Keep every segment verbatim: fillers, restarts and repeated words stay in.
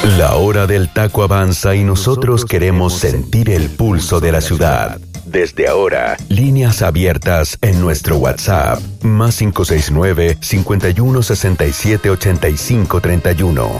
La hora del taco avanza y nosotros queremos sentir el pulso de la ciudad. Desde ahora, líneas abiertas en nuestro WhatsApp, más cinco seis nueve, cinco uno, seis siete, ocho cinco tres uno.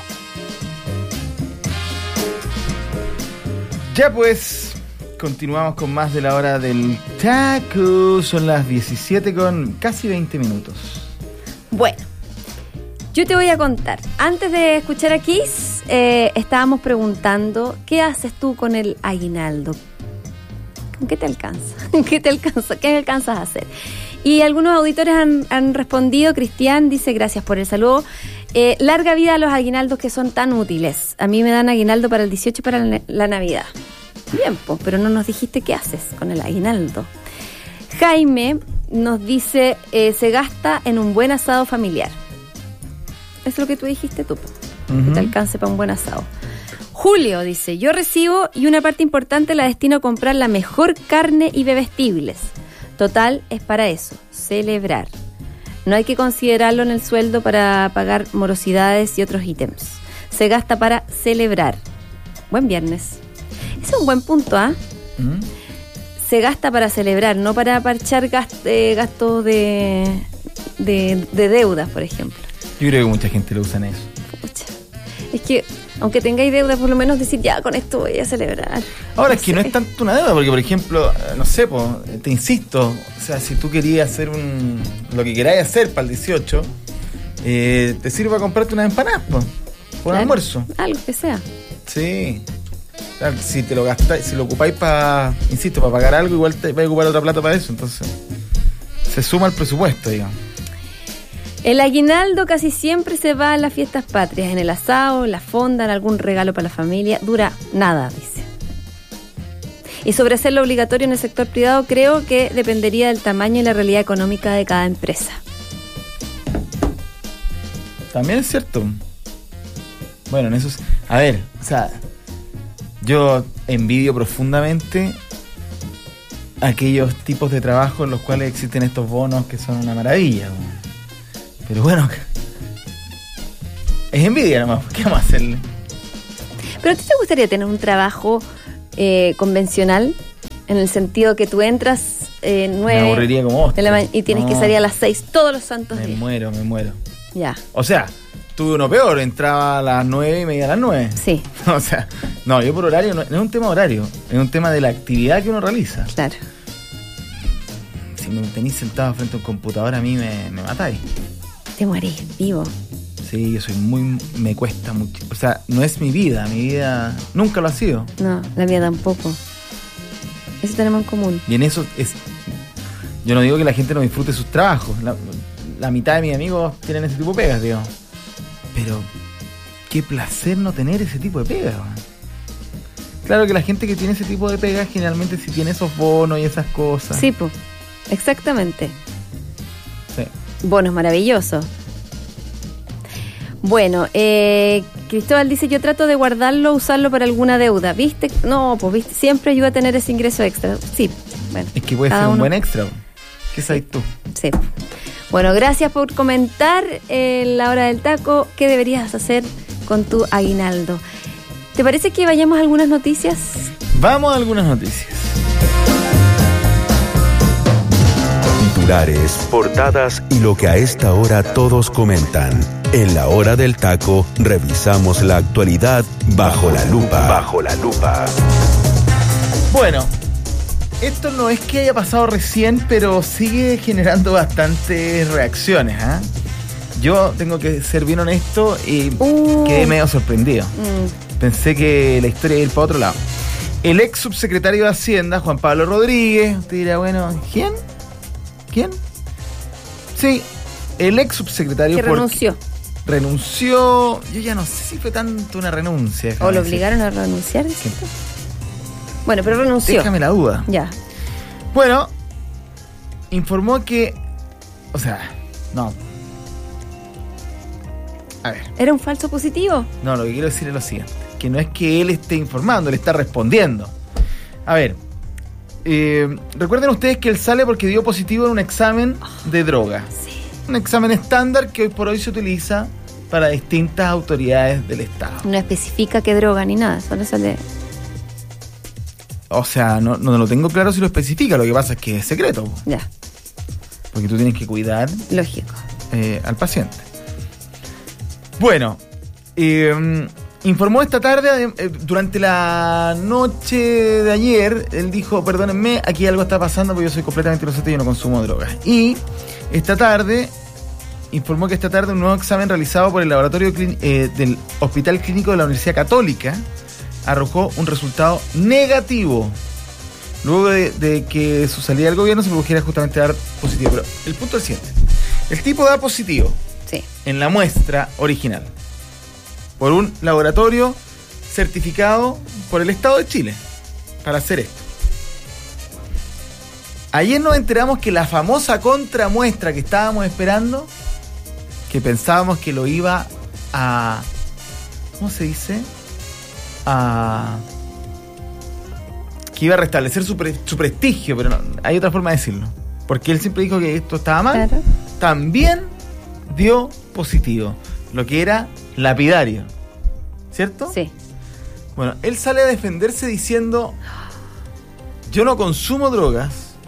Ya pues, continuamos con más de la hora del taco. Son las diecisiete con casi veinte minutos. Bueno, yo te voy a contar. Antes de escuchar a Kiss, eh, estábamos preguntando, ¿qué haces tú con el aguinaldo? ¿Con qué te alcanza? ¿Qué te alcanza? ¿Qué alcanzas a hacer? Y algunos auditores han, han respondido. Cristian dice, gracias por el saludo. Eh, larga vida a los aguinaldos que son tan útiles. A mí me dan aguinaldo para el dieciocho y para la, la Navidad. Bien, pues, pero no nos dijiste qué haces con el aguinaldo. Jaime nos dice, eh, se gasta en un buen asado familiar. Es lo que tú dijiste tú, uh-huh. Que te alcance para un buen asado. Julio dice, yo recibo y una parte importante la destino a comprar la mejor carne y bebestibles. Total, es para eso, celebrar. No hay que considerarlo en el sueldo para pagar morosidades y otros ítems. Se gasta para celebrar. Buen viernes. Ese es un buen punto, ¿ah? ¿eh? ¿Mm? Se gasta para celebrar, no para parchar gast- eh, gastos de, de, de deudas, por ejemplo. Yo creo que mucha gente lo usa en eso. Pucha. Es que, aunque tengáis deuda, por lo menos decir, ya, con esto voy a celebrar. Ahora, no es que sé. no es tanto una deuda, porque, por ejemplo, no sé, po, te insisto, o sea, si tú querías hacer un lo que queráis hacer para el dieciocho, eh, te sirve para comprarte unas empanadas, po, por Claro, almuerzo. Algo que sea. Sí. O sea, si te lo gastáis, si lo ocupáis para, insisto, para pagar algo, igual te vais a ocupar otra plata para eso, entonces se suma al presupuesto, digamos. El aguinaldo casi siempre se va a las fiestas patrias, en el asado, en la fonda, en algún regalo para la familia. Dura nada, dice. Y sobre hacerlo obligatorio en el sector privado, creo que dependería del tamaño y la realidad económica de cada empresa. También es cierto. Bueno, en eso es... A ver, o sea, yo envidio profundamente aquellos tipos de trabajo en los cuales existen estos bonos que son una maravilla, ¿no? Pero bueno, es envidia nomás, ¿qué vamos a hacerle? ¿Pero a ti te gustaría tener un trabajo eh, convencional? En el sentido que tú entras eh, nueve Me aburriría como vos, de la ma- y tienes no. que salir a las seis todos los santos Me días. muero, me muero. Ya. O sea, tuve uno peor, entraba a las nueve y media a las nueve. Sí. O sea, no, yo por horario, no, no es un tema horario, es un tema de la actividad que uno realiza. Claro. Si me tenéis sentado frente a un computador, a mí me, me matáis. Te morís vivo. Sí, yo soy muy... me cuesta mucho. O sea, no es mi vida, mi vida nunca lo ha sido. No, la mía tampoco. Eso tenemos en común. Y en eso es... Yo no digo que la gente no disfrute sus trabajos. La, la mitad de mis amigos tienen ese tipo de pegas, digo. Pero qué placer no tener ese tipo de pegas. Claro que la gente que tiene ese tipo de pegas generalmente sí tiene esos bonos y esas cosas. Sí, pues. Exactamente. Sí. Bonos maravillosos. Bueno, eh, Cristóbal dice, yo trato de guardarlo, usarlo para alguna deuda. ¿Viste? No, pues viste, siempre ayuda a tener ese ingreso extra. Sí, bueno. Es que puede cada ser un uno. buen extra. ¿Qué sabes tú? Sí. Bueno, gracias por comentar en la hora del taco. ¿Qué deberías hacer con tu aguinaldo? ¿Te parece que vayamos a algunas noticias? Vamos a algunas noticias. Titulares, portadas y lo que a esta hora todos comentan. En la hora del taco, revisamos la actualidad bajo la lupa. Bajo la lupa. Bueno, esto no es que haya pasado recién, pero sigue generando bastantes reacciones, ¿ah? ¿eh? Yo tengo que ser bien honesto y Uh. quedé medio sorprendido. Mm. Pensé que la historia iba a ir para otro lado. El ex subsecretario de Hacienda, Juan Pablo Rodríguez, usted dirá, bueno, ¿quién? ¿Quién? Sí, el ex subsecretario Que renunció. renunció. Yo ya no sé si fue tanto una renuncia. ¿O lo decir. obligaron a renunciar? ¿Sí? Bueno, pero renunció. Déjame la duda. Ya. Bueno, informó que... O sea, no. A ver. ¿Era un falso positivo? No, lo que quiero decir es lo siguiente. Que no es que él esté informando, él está respondiendo. A ver. Eh, recuerden ustedes que él sale porque dio positivo en un examen de droga. Sí. Un examen estándar que hoy por hoy se utiliza para distintas autoridades del Estado. No especifica qué droga ni nada, solo sale... O sea, no, no lo tengo claro si lo especifica, lo que pasa es que es secreto. Ya. Porque tú tienes que cuidar... Lógico. Eh, al paciente. Bueno, eh, informó esta tarde, eh, durante la noche de ayer, él dijo, perdónenme, aquí algo está pasando porque yo soy completamente inocente y yo no consumo drogas. Y esta tarde, informó que esta tarde un nuevo examen realizado por el laboratorio clín- eh, del Hospital Clínico de la Universidad Católica arrojó un resultado negativo. Luego de, de que su salida del gobierno se produjera justamente dar positivo. Pero el punto es el siguiente. El tipo da positivo Sí. en la muestra original por un laboratorio certificado por el Estado de Chile para hacer esto. Ayer nos enteramos que la famosa contramuestra que estábamos esperando, que pensábamos que lo iba a... ¿Cómo se dice? A... que iba a restablecer su, pre- su prestigio, pero no, hay otra forma de decirlo. Porque él siempre dijo que esto estaba mal. Claro. También dio positivo, lo que era lapidario. ¿Cierto? Sí. Bueno, él sale a defenderse diciendo, yo no consumo drogas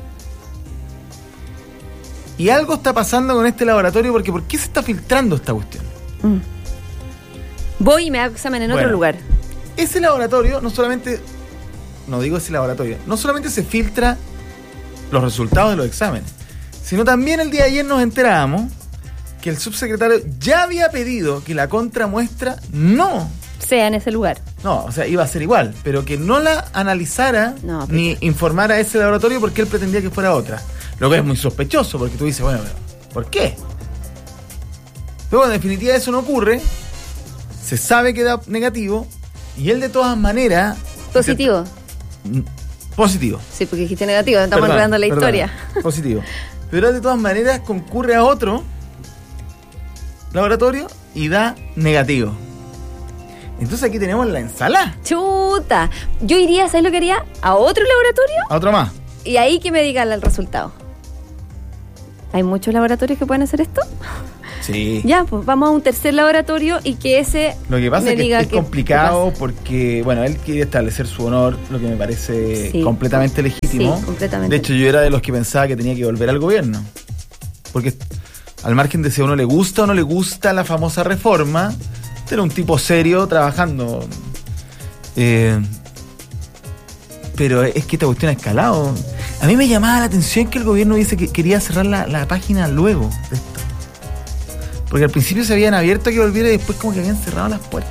y algo está pasando con este laboratorio porque ¿por qué se está filtrando esta cuestión? Mm. Voy y me hago examen en Bueno. otro lugar. Ese laboratorio no solamente, no digo ese laboratorio, no solamente se filtra los resultados de los exámenes, sino también el día de ayer nos enterábamos que el subsecretario ya había pedido que la contramuestra no, Sea en ese lugar. no, o sea, iba a ser igual, pero que no la analizara No, ni informara a ese laboratorio porque él pretendía que fuera otra. Lo que es muy sospechoso, porque tú dices, bueno, pero ¿por qué? Pero bueno, en definitiva eso no ocurre, se sabe que da negativo y él de todas maneras... Positivo. Positivo. Sí, porque dijiste negativo, estamos Perdón, enredando la perdón. historia. Positivo. Pero de todas maneras concurre a otro laboratorio y da negativo. Entonces aquí tenemos la ensalada. Chuta. Yo iría, ¿sabes lo que haría? A otro laboratorio A otro más. y ahí que me digan el resultado. ¿Hay muchos laboratorios que pueden hacer esto? Sí. Ya, pues vamos a un tercer laboratorio y que ese Lo que pasa me es que diga es qué- complicado qué pasa. porque, bueno, él quiere establecer su honor, lo que me parece Sí. completamente legítimo. Sí, completamente. De hecho, yo era de los que pensaba que tenía que volver al gobierno. Porque al margen de si a uno le gusta o no le gusta la famosa reforma, era un tipo serio trabajando. Eh, pero es que esta cuestión ha escalado. A mí me llamaba la atención que el gobierno dice que quería cerrar la, la página luego de esto. Porque al principio se habían abierto a que volviera y después como que habían cerrado las puertas.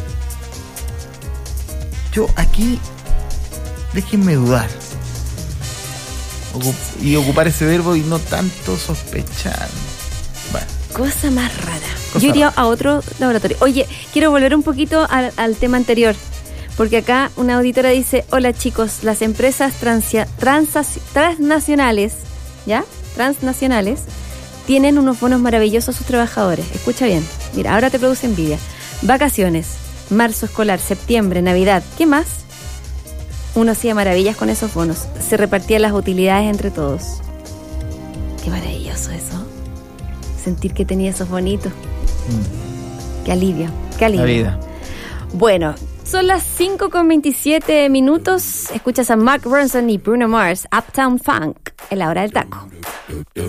Yo aquí, déjenme dudar. Ocup- y ocupar ese verbo y no tanto sospechar. Bueno, Cosa más rara. Cosa Yo iría rara. a otro laboratorio. Oye, quiero volver un poquito al, al tema anterior. Porque acá una auditora dice, hola chicos, las empresas transia- transas- transnacionales, ¿ya? Transnacionales, tienen unos bonos maravillosos a sus trabajadores. Escucha bien. Mira, ahora te produce envidia. Vacaciones, marzo escolar, septiembre, Navidad. ¿Qué más? Uno hacía maravillas con esos bonos. Se repartían las utilidades entre todos. Qué maravilloso eso. Sentir que tenía esos bonitos. Qué alivio, qué alivio. la vida. Bueno, son las cinco con veintisiete minutos. Escuchas a Mark Ronson y Bruno Mars, Uptown Funk, en la hora del taco.